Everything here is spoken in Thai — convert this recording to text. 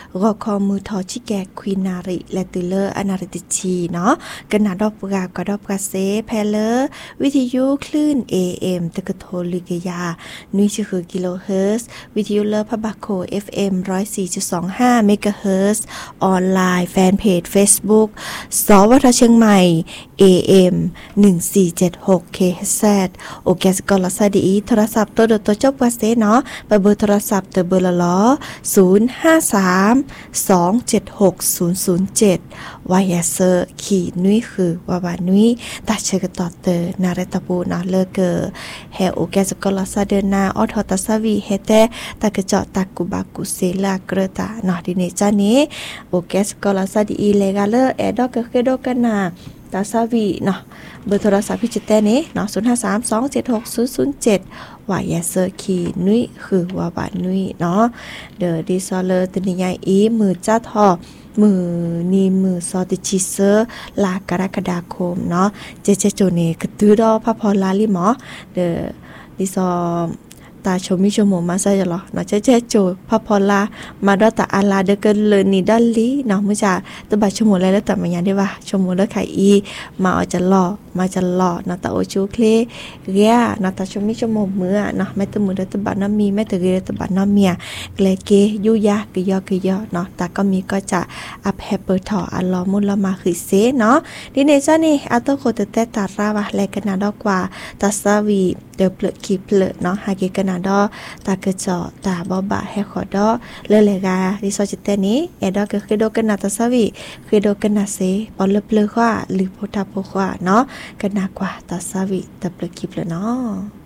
รอคอมือทอชิแกควีนาริและตุเลอร์อนาริติชีเนาะกันนาดอกปกากดอกกาเซแพเลอร์วิทยุคลื่น AM ตะกะโทลิกยานุยชื่อคือกิโลเฮิรตซ์วิทยุเลอร์พะบาโค FM 104.25 เมกะเฮิรตซ์ออนไลน์แฟนเพจ Facebook สวทเชียงใหม่ AM 1476 KHZ โอเคสกอลสดีโทรศัพท์ตัวเดตัวจบกว่าเซเนาะเบอร์โทรศัพท์เบอร์ละล้อ053 276 007วายเซอร์ขีนุ้ยคือวาวานุ้ยตัดเชกต่อเตอนาเรตปูนาเลเกอแฮโอแกสกอลซาเดนาออทอตาซาวีเฮเตตากะเจาะตากุบากุเซลาเกรตาเนาะดิเนจานี้โอแกสกอลซาดีเลกาเลแอดอกเกโดกันนาตาซาวีเนาะเบอร์โทรศัพท์พี่จิตเต้นี้เนาะ053 276 007วายเซอร์ขีนุ้ยคือวาวานุ้ยเนาะเดอดิซอเลตนิยายอีมือจ้าทอมือนีมือซอติชิเซอร์ลากรกฎาคมเนาะเจโจเนกตือดอพะพอลาลิหมอเดอดิซอตาชมิชโมมาซะจลอเนาะเจโจพะพอลามาดอตาอาลาเดเกเลนีดัลลีเนาะมื้อจาตะบะชโมแล้วตะมะยาได้ว่าชโมแล้วไขอีมาเอาจะลอมาจะลอนะตาโอชูเคลเรียนะตาชมิชโมมื้อเนาะแม่ตะมือตะบะน้ำมีแม่ตะเรตะบะน้ำเมียเกลเกยุยากะยอกะยอเนาะตาก็มีก็จะอัพแฮปเปอร์ทออัลลอมุลละมาคือเซเนาะดิเนจ้านี่อาโตโคตะเตตาราวะแลกันนาดอกว่าตาซาวีเดเปลคิเปลเนาะหาเกกันนาดอตากะจอตาบ่บะแฮขอดอเลกาดิซอจิเตนี้เอดอกะคือโดกันนาตาซาวีคือโดกันนาเซปอลเปลว่าหรือโพทาโพว่าเนาะกันนากว่าตาซาวิตะเปลกิบเลยเนาะ